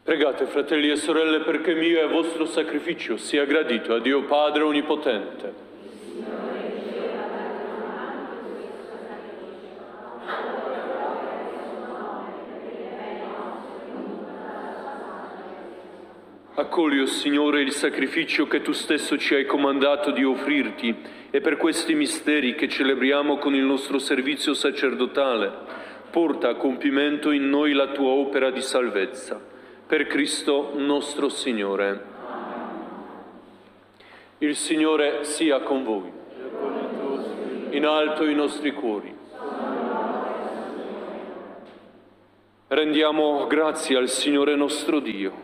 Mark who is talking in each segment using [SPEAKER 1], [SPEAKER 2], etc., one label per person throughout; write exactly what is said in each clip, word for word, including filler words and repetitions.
[SPEAKER 1] Pregate, fratelli e sorelle, perché mio e vostro sacrificio sia gradito a Dio Padre Onnipotente. Accogli, o Signore, il sacrificio che Tu stesso ci hai comandato di offrirti e per questi misteri che celebriamo con il nostro servizio sacerdotale, porta a compimento in noi la Tua opera di salvezza. Per Cristo nostro Signore. Il Signore sia con voi. In alto i nostri cuori. Rendiamo grazie al Signore nostro Dio.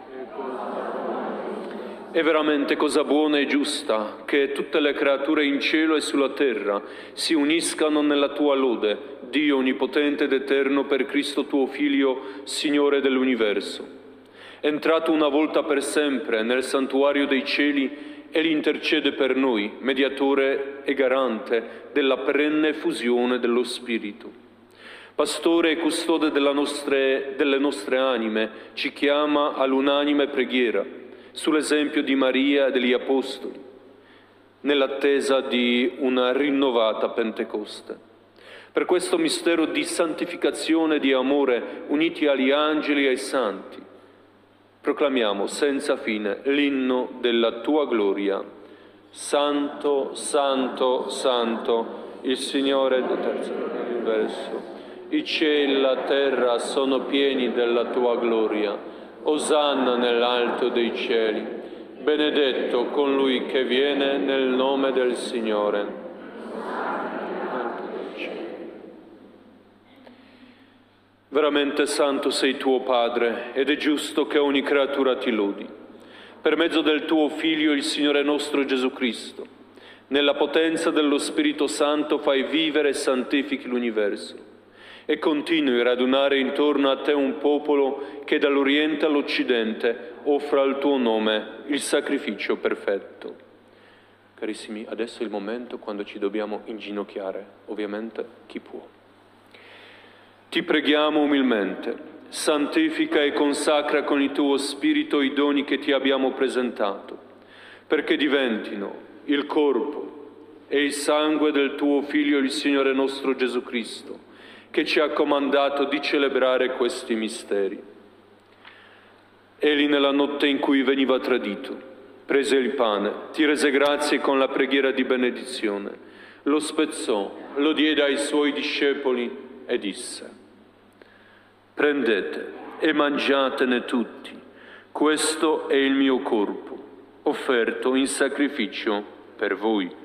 [SPEAKER 1] È veramente cosa buona e giusta che tutte le creature in cielo e sulla terra si uniscano nella Tua lode, Dio onnipotente ed eterno, per Cristo Tuo Figlio, Signore dell'universo. Entrato una volta per sempre nel santuario dei cieli, Egli intercede per noi, mediatore e garante della perenne fusione dello Spirito. Pastore e custode della nostre, delle nostre anime, ci chiama all'unanime preghiera, sull'esempio di Maria e degli Apostoli, nell'attesa di una rinnovata Pentecoste. Per questo mistero di santificazione e di amore, uniti agli angeli e ai santi, proclamiamo senza fine l'inno della Tua gloria. Santo, Santo, Santo, il Signore del terzo universo. I cieli e la terra sono pieni della Tua gloria. Osanna nell'alto dei cieli. Benedetto colui che viene nel nome del Signore. Veramente santo sei Tuo Padre, ed è giusto che ogni creatura Ti lodi. Per mezzo del Tuo Figlio, il Signore nostro Gesù Cristo, nella potenza dello Spirito Santo fai vivere e santifichi l'universo, e continui a radunare intorno a Te un popolo che dall'Oriente all'Occidente offra al Tuo nome il sacrificio perfetto. Carissimi, adesso è il momento quando ci dobbiamo inginocchiare, ovviamente chi può. Ti preghiamo umilmente, santifica e consacra con il Tuo Spirito i doni che Ti abbiamo presentato, perché diventino il corpo e il sangue del Tuo Figlio, il Signore nostro Gesù Cristo, che ci ha comandato di celebrare questi misteri. Egli, nella notte in cui veniva tradito, prese il pane, Ti rese grazie con la preghiera di benedizione, lo spezzò, lo diede ai Suoi discepoli e disse: prendete e mangiatene tutti, questo è il mio corpo, offerto in sacrificio per voi.